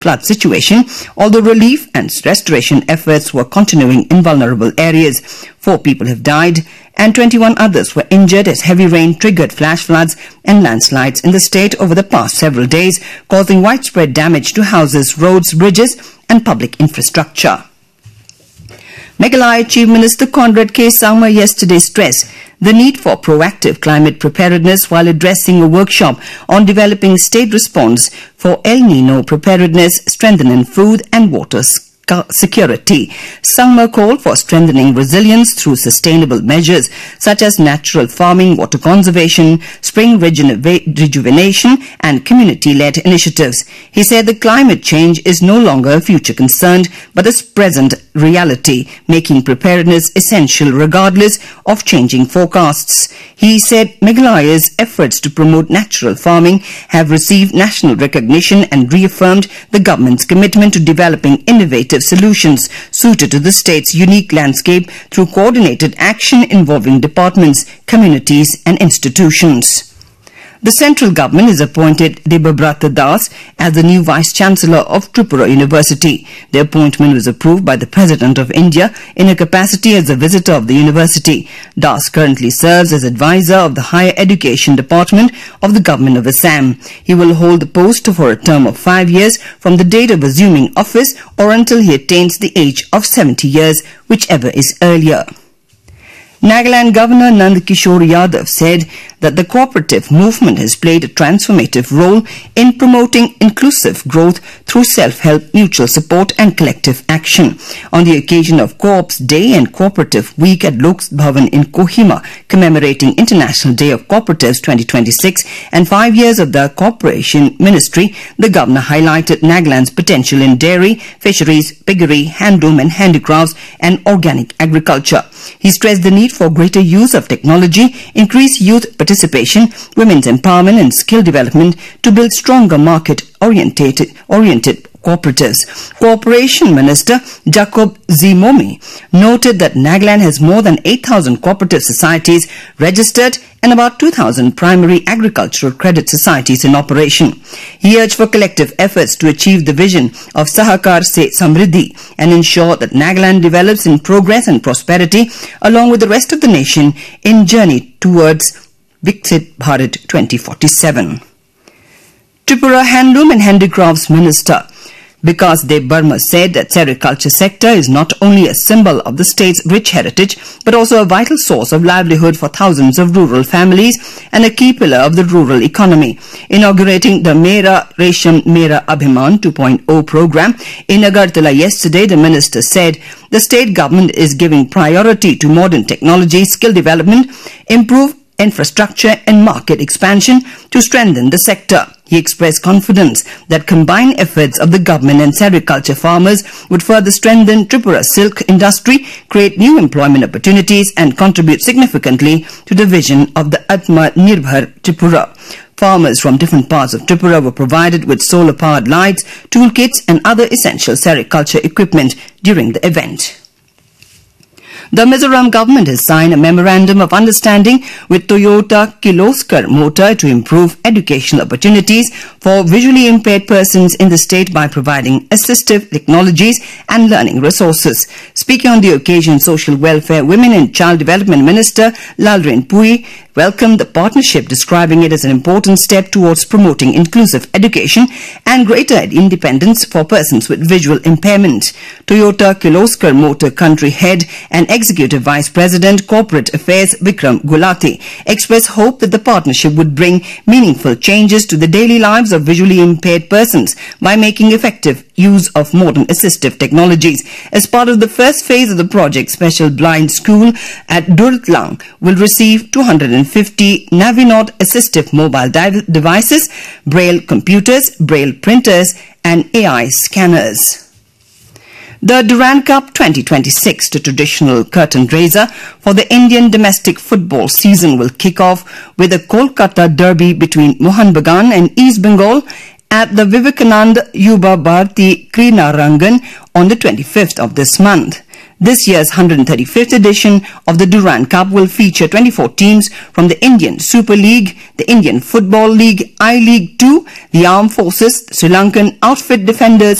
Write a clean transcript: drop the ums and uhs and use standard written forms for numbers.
flood situation, although relief and restoration efforts were continuing in vulnerable areas. 4 people have died and 21 others were injured as heavy rain triggered flash floods and landslides in the state over the past several days, causing widespread damage to houses, roads, bridges and public infrastructure. Meghalaya Chief Minister Conrad K. Sangma yesterday stressed the need for proactive climate preparedness while addressing a workshop on developing state response for El Nino preparedness, strengthening food and water security. Sangma called for strengthening resilience through sustainable measures such as natural farming, water conservation, spring rejuvenation and community-led initiatives. He said the climate change is no longer a future concern but a present reality, making preparedness essential regardless of changing forecasts. He said Meghalaya's efforts to promote natural farming have received national recognition and reaffirmed the government's commitment to developing innovative solutions suited to the state's unique landscape through coordinated action involving departments, communities and institutions. The central government has appointed Debabrata Das as the new Vice-Chancellor of Tripura University. The appointment was approved by the President of India in her capacity as a visitor of the university. Das currently serves as advisor of the Higher Education Department of the Government of Assam. He will hold the post for a term of 5 years from the date of assuming office or until he attains the age of 70 years, whichever is earlier. Nagaland Governor Nand Kishore Yadav said that the cooperative movement has played a transformative role in promoting inclusive growth through self-help, mutual support and collective action. On the occasion of Co-op's Day and Cooperative Week at Lok Bhavan in Kohima, commemorating International Day of Cooperatives 2026 and 5 years of the Cooperation Ministry, the Governor highlighted Nagaland's potential in dairy, fisheries, piggery, handloom and handicrafts and organic agriculture. He stressed the need for greater use of technology, increased youth participation, women's empowerment and skill development to build stronger market-oriented cooperatives. Cooperation Minister Jacob Zimomi noted that Nagaland has more than 8,000 cooperative societies registered and about 2,000 primary agricultural credit societies in operation. He urged for collective efforts to achieve the vision of Sahakar Se Samriddhi and ensure that Nagaland develops in progress and prosperity along with the rest of the nation in journey towards Viksit Bharat 2047. Tripura Handloom and Handicrafts Minister Vikas Dev Burma said that sericulture sector is not only a symbol of the state's rich heritage but also a vital source of livelihood for thousands of rural families and a key pillar of the rural economy. Inaugurating the Mera Resham Mera Abhiman 2.0 program in Agartala yesterday, the minister said the state government is giving priority to modern technology, skill development, improve infrastructure and market expansion to strengthen the sector. He expressed confidence that combined efforts of the government and sericulture farmers would further strengthen Tripura's silk industry, create new employment opportunities and contribute significantly to the vision of the Atma Nirbhar Tripura. Farmers from different parts of Tripura were provided with solar-powered lights, toolkits and other essential sericulture equipment during the event. The Mizoram government has signed a memorandum of understanding with Toyota Kirloskar Motor to improve educational opportunities for visually impaired persons in the state by providing assistive technologies and learning resources. Speaking on the occasion, Social Welfare, Women and Child Development Minister Lalrin Pui welcomed the partnership, describing it as an important step towards promoting inclusive education and greater independence for persons with visual impairment. Toyota Kirloskar Motor Country Head and Executive Vice President Corporate Affairs Vikram Gulati expressed hope that the partnership would bring meaningful changes to the daily lives of visually impaired persons by making effective use of modern assistive technologies. As part of the first phase of the project, Special Blind School at Durtlang will receive 250 Navinod assistive mobile devices, Braille computers, Braille printers and AI scanners. The Durand Cup 2026, the traditional curtain raiser for the Indian domestic football season, will kick off with a Kolkata derby between Mohan Bagan and East Bengal at the Vivekanand Yuba Bharati Krina Rangan on the 25th of this month. This year's 135th edition of the Durand Cup will feature 24 teams from the Indian Super League, the Indian Football League, I-League 2, the Armed Forces, the Sri Lankan Outfit Defenders,